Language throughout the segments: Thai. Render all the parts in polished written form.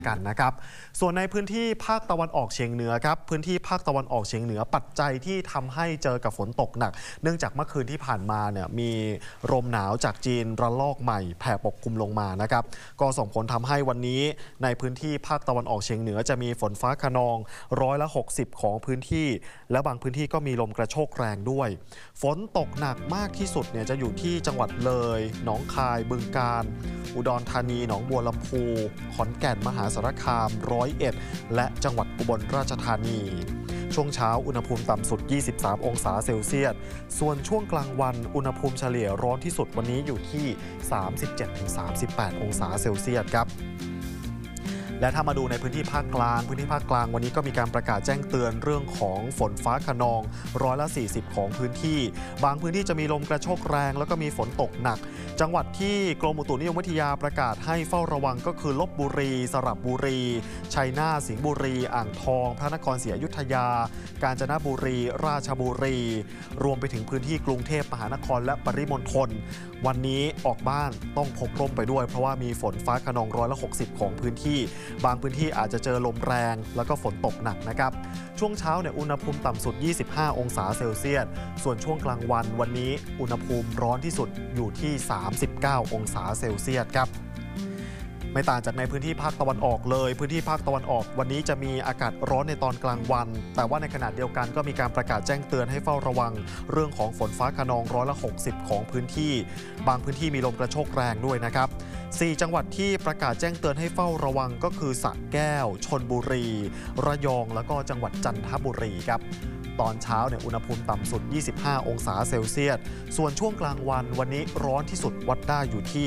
กันนะครับส่วนในพื้นที่ภาคตะวันออกเฉียงเหนือครับพื้นที่ภาคตะวันออกเฉียงเหนือปัจจัยที่ทำให้เจอกับฝนตกหนักเนื่องจากเมื่อคืนที่ผ่านมาเนี่ยมีลมหนาวจากจีนระลอกใหม่แผ่ปกคลุมลงมานะครับก็ส่งผลทำให้วันนี้ในพื้นที่ภาคตะวันออกเฉียงเหนือจะมีฝนฟ้าคะนอง160ของพื้นที่และบางพื้นที่ก็มีลมกระโชกแรงด้วยฝนตกหนักมากที่สุดเนี่ยจะอยู่ที่จังหวัดเลยหนองคายบึงกาฬอุดรธานีหนองบัวลำพูขอนแก่นมหาสารคาม101และจังหวัดอุบลราชธานีช่วงเช้าอุณหภูมิต่ำสุด23องศาเซลเซียสส่วนช่วงกลางวันอุณหภูมิเฉลี่ยร้อนที่สุดวันนี้อยู่ที่ 37-38 องศาเซลเซียสครับและถ้ามาดูในพื้นที่ภาคกลางวันนี้ก็มีการประกาศแจ้งเตือนเรื่องของฝนฟ้าคะนอง140ของพื้นที่บางพื้นที่จะมีลมกระโชกแรงแล้วก็มีฝนตกหนักจังหวัดที่กรมอุตุนิยมวิทยาประกาศให้เฝ้าระวังก็คือลพบุรีสระบุรีชัยนาทสิงห์บุรีอ่างทองพระนครศรีอยุธยากาญจนบุรีราชบุรีรวมไปถึงพื้นที่กรุงเทพมหานครและปริมณฑลวันนี้ออกบ้านต้องพกร่มไปด้วยเพราะว่ามีฝนฟ้าคะนอง160ของพื้นที่บางพื้นที่อาจจะเจอลมแรงแล้วก็ฝนตกหนักนะครับช่วงเช้าเนี่ยอุณหภูมิต่ำสุด25องศาเซลเซียสส่วนช่วงกลางวันวันนี้อุณหภูมิร้อนที่สุดอยู่ที่39องศาเซลเซียสครับไม่ต่างจากในพื้นที่ภาคตะวันออกเลยพื้นที่ภาคตะวันออกวันนี้จะมีอากาศร้อนในตอนกลางวันแต่ว่าในขณะเดียวกันก็มีการประกาศแจ้งเตือนให้เฝ้าระวังเรื่องของฝนฟ้าคะนอง160ของพื้นที่บางพื้นที่มีลมกระโชกแรงด้วยนะครับ4จังหวัดที่ประกาศแจ้งเตือนให้เฝ้าระวังก็คือสระแก้วชลบุรีระยองแล้วก็จังหวัดจันทบุรีครับตอนเช้าเนี่ยอุณหภูมิต่ำสุด25องศาเซลเซียสส่วนช่วงกลางวันวันนี้ร้อนที่สุดวัดได้อยู่ที่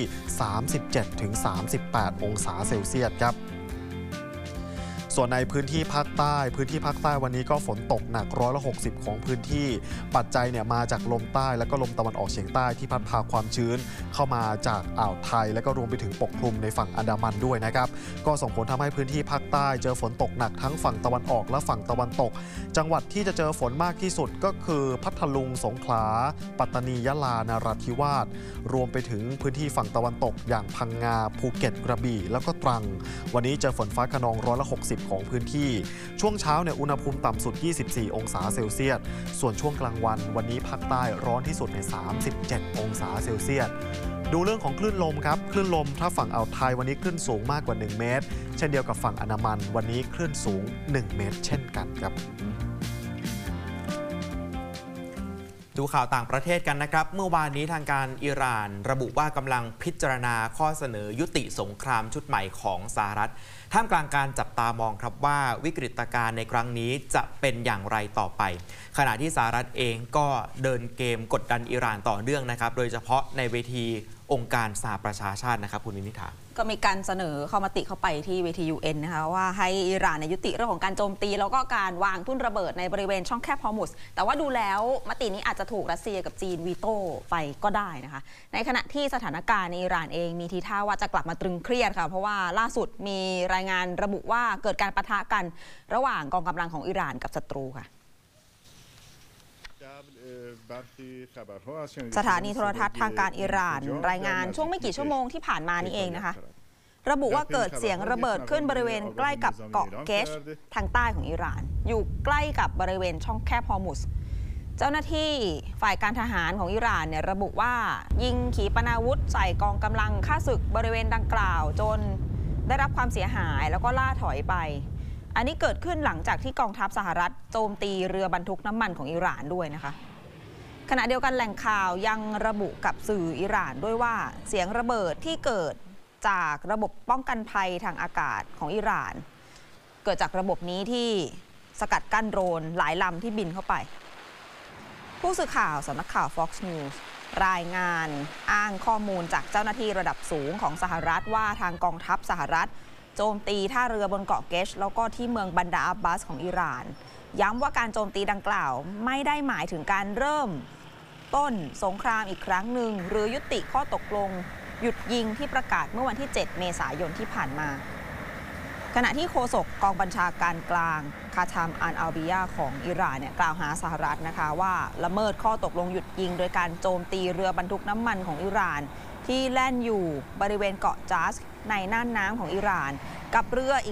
37-38องศาเซลเซียสครับส่วนในพื้นที่ภาคใต้วันนี้ก็ฝนตกหนัก160ของพื้นที่ปัจจัยเนี่ยมาจากลมใต้และก็ลมตะวันออกเฉียงใต้ที่พัดพาความชื้นเข้ามาจากอ่าวไทยและก็รวมไปถึงปกคลุมในฝั่งอันดามันด้วยนะครับก็ส่งผลทำให้พื้นที่ภาคใต้เจอฝนตกหนักทั้งฝั่งตะวันออกและฝั่งตะวันตกจังหวัดที่จะเจอฝนมากที่สุดก็คือพัทลุงสงขลาปัตตานียะลานราธิวาสรวมไปถึงพื้นที่ฝั่งตะวันตกอย่างพังงาภูเก็ตกระบี่แล้วก็ตรังวันนี้เจอฝนฟ้าคะนอง160ของพื้นที่ช่วงเช้าเนี่ยอุณหภูมิต่ำสุด24องศาเซลเซียสส่วนช่วงกลางวันวันนี้ภาคใต้ร้อนที่สุดใน37องศาเซลเซียสดูเรื่องของคลื่นลมครับคลื่นลมถ้าฝั่งอ่าวไทยวันนี้คลื่นสูงมากกว่า1เมตรเช่นเดียวกับฝั่งอันดามันวันนี้คลื่นสูง1เมตรเช่นกันครับดูข่าวต่างประเทศกันนะครับเมื่อวานนี้ทางการอิหร่านระบุว่ากำลังพิจารณาข้อเสนอยุติสงครามชุดใหม่ของสหรัฐท่ามกลางการจับตามองครับว่าวิกฤตการณ์ในครั้งนี้จะเป็นอย่างไรต่อไปขณะที่สหรัฐเองก็เดินเกมกดดันอิหร่านต่อเนื่องนะครับโดยเฉพาะในเวทีองค์การสหประชาชาตินะครับคุณวินิธาก็มีการเสนอเข้ามติเข้าไปที่เวที UN นะคะว่าให้อิหร่านยุติเรื่องของการโจมตีแล้วก็การวางทุ่นระเบิดในบริเวณช่องแคบฮอร์มุซแต่ว่าดูแล้วมตินี้อาจจะถูกรัสเซียกับจีนวีโต้ไปก็ได้นะคะในขณะที่สถานการณ์ในอิหร่านเองมีทีท่าว่าจะกลับมาตรึงเครียดค่ะเพราะว่าล่าสุดมีรายงานระบุว่าเกิดการปะทะกันระหว่างกองกำลังของอิหร่านกับศัตรูค่ะสถานีโทรทัศน์ทางการอิหร่านรายงานช่วงไม่กี่ชั่วโมงที่ผ่านมานี่เองนะคะระบุว่าเกิดเสียงระเบิดขึ้นบริเวณใกล้กับเกาะเกชทางใต้ของอิหร่านอยู่ใกล้กับบริเวณช่องแคบฮอร์มุซเจ้าหน้าที่ฝ่ายการทหารของอิหร่านเนี่ยระบุว่ายิงขีปนาวุธใส่กองกำลังข้าศึกบริเวณดังกล่าวจนได้รับความเสียหายแล้วก็ล่าถอยไปอันนี้เกิดขึ้นหลังจากที่กองทัพสหรัฐโจมตีเรือบรรทุกน้ำมันของอิหร่านด้วยนะคะขณะเดียวกันแหล่งข่าวยังระบุกับสื่ออิหร่านด้วยว่าเสียงระเบิดที่เกิดจากระบบป้องกันภัยทางอากาศของอิหร่านเกิดจากระบบนี้ที่สกัดกั้นโดรนหลายลำที่บินเข้าไปผู้สื่อข่าวสำนักข่าว Fox News รายงานอ้างข้อมูลจากเจ้าหน้าที่ระดับสูงของสหรัฐว่าทางกองทัพสหรัฐโจมตีท่าเรือบนเกาะเกชแล้วก็ที่เมืองบันดาอับบาสของอิหร่านย้ำว่าการโจมตีดังกล่าวไม่ได้หมายถึงการเริ่มต้นสงครามอีกครั้งหนึ่งหรือยุติข้อตกลงหยุดยิงที่ประกาศเมื่อวันที่7เมษายนที่ผ่านมาขณะที่โฆษกกองบัญชาการกลางคาทามอันอัลบียาของอิหร่านเนี่ยกล่าวหาสหรัฐนะคะว่าละเมิดข้อตกลงหยุดยิงโดยการโจมตีเรือบรรทุกน้ำมันของอิหร่านที่แล่นอยู่บริเวณเกาะจัสในน่านน้ำของอิหร่านกับเรืออีก